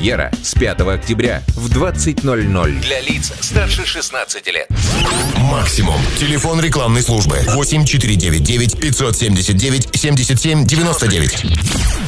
Премьера с 5 октября в 20:00 для лиц старше 16 лет. Максимум. Телефон рекламной службы 8 499 579 77 99.